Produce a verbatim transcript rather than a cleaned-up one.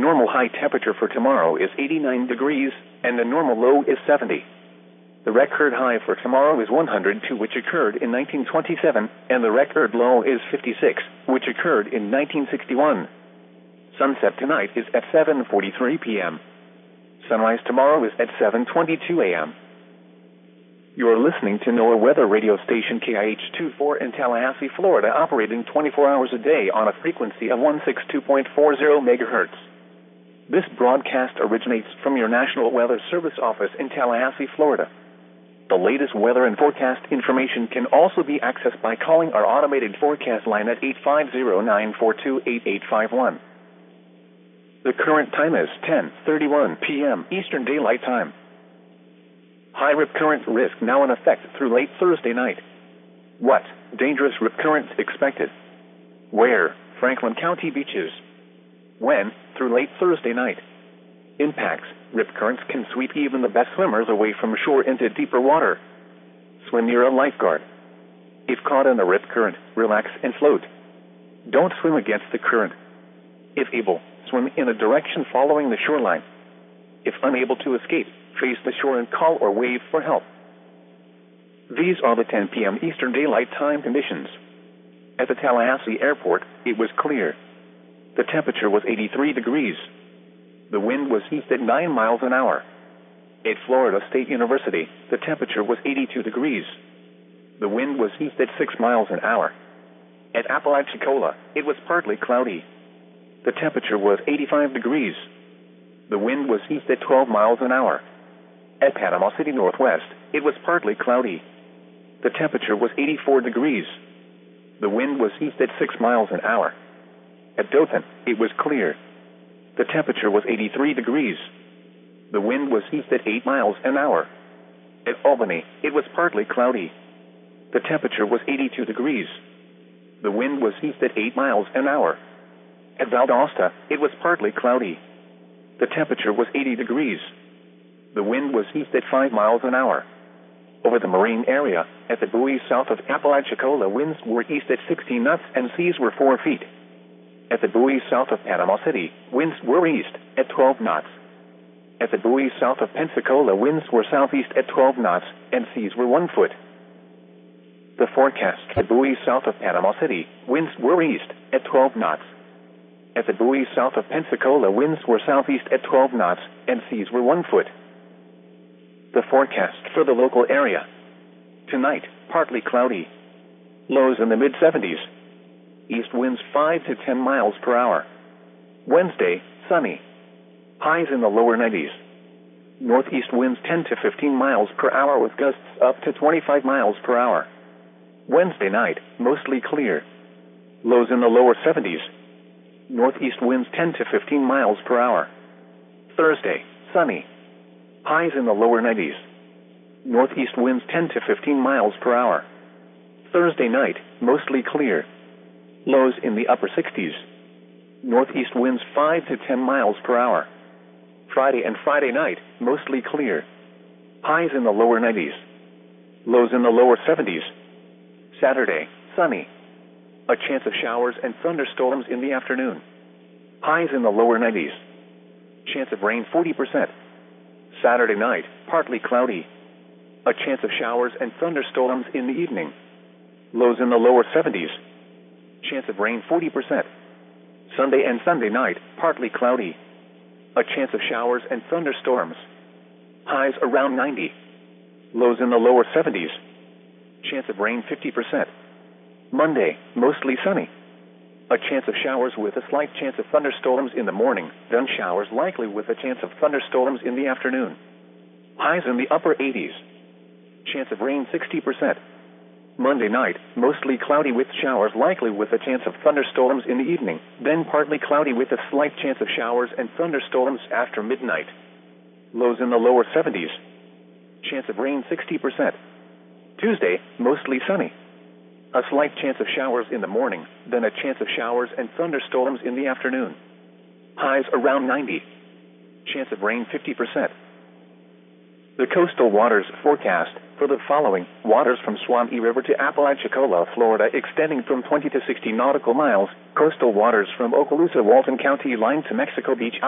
Normal high temperature for tomorrow is eighty-nine degrees, and the normal low is seventy. The record high for tomorrow is one hundred two, which occurred in nineteen twenty-seven, and the record low is fifty-six, which occurred in nineteen sixty-one. Sunset tonight is at seven forty-three p m Sunrise tomorrow is at seven twenty-two a m You're listening to NOAA Weather Radio Station K I H twenty-four in Tallahassee, Florida, operating twenty-four hours a day on a frequency of one sixty-two point four zero megahertz. This broadcast originates from your National Weather Service office in Tallahassee, Florida. The latest weather and forecast information can also be accessed by calling our automated forecast line at eight five zero, nine four two, eight eight five one. The current time is ten thirty-one p m Eastern Daylight Time. High rip current risk now in effect through late Thursday night. What? Dangerous rip current expected. Where? Franklin County beaches. When? Through late Thursday night. Impacts. Rip currents can sweep even the best swimmers away from shore into deeper water. Swim near a lifeguard. If caught in a rip current, relax and float. Don't swim against the current. If able, swim in a direction following the shoreline. If unable to escape, face the shore and call or wave for help. These are the ten p m Eastern Daylight Time conditions. At the Tallahassee Airport, it was clear. The temperature was eighty-three degrees. The wind was east at nine miles an hour. At Florida State University, the temperature was eighty-two degrees. The wind was east at six miles an hour. At Apalachicola, it was partly cloudy. The temperature was eighty-five degrees. The wind was east at twelve miles an hour. At Panama City Northwest, it was partly cloudy. The temperature was eighty-four degrees. The wind was east at six miles an hour. At Dothan, it was clear. The temperature was eighty-three degrees. The wind was east at eight miles an hour. At Albany, it was partly cloudy. The temperature was eighty-two degrees. The wind was east at eight miles an hour. At Valdosta, it was partly cloudy. The temperature was eighty degrees. The wind was east at five miles an hour. Over the marine area, at the buoys south of Apalachicola, winds were east at sixteen knots and seas were four feet. At the buoys south of Panama City, winds were east at twelve knots. At the buoys south of Pensacola, winds were southeast at twelve knots and seas were one foot. The forecast: at the buoys south of Panama City, winds were east at twelve knots. At the buoys south of Pensacola, winds were southeast at twelve knots and seas were one foot. The forecast for the local area: tonight, partly cloudy. Lows in the mid seventies. East winds five to ten miles per hour. Wednesday, sunny. Highs in the lower nineties. Northeast winds ten to fifteen miles per hour with gusts up to twenty-five miles per hour. Wednesday night, mostly clear. Lows in the lower seventies. Northeast winds ten to fifteen miles per hour. Thursday, sunny. Highs in the lower nineties. Northeast winds ten to fifteen miles per hour. Thursday night, mostly clear. Lows in the upper sixties. Northeast winds five to ten miles per hour. Friday and Friday night, mostly clear. Highs in the lower nineties. Lows in the lower seventies. Saturday, sunny. A chance of showers and thunderstorms in the afternoon. Highs in the lower nineties. Chance of rain forty percent. Saturday night, partly cloudy. A chance of showers and thunderstorms in the evening. Lows in the lower seventies. Chance of rain forty percent. Sunday and Sunday night, partly cloudy. A chance of showers and thunderstorms. Highs around ninety. Lows in the lower seventies. Chance of rain fifty percent. Monday, mostly sunny. A chance of showers with a slight chance of thunderstorms in the morning, then showers likely with a chance of thunderstorms in the afternoon. Highs in the upper eighties. Chance of rain sixty percent. Monday night, mostly cloudy with showers likely with a chance of thunderstorms in the evening, then partly cloudy with a slight chance of showers and thunderstorms after midnight. Lows in the lower seventies. Chance of rain sixty percent. Tuesday, mostly sunny. A slight chance of showers in the morning, then a chance of showers and thunderstorms in the afternoon. Highs around ninety. Chance of rain fifty percent. The coastal waters forecast for the following: waters from Swanee River to Apalachicola, Florida, extending from twenty to sixty nautical miles. Coastal waters from Okaloosa, Walton County line to Mexico Beach,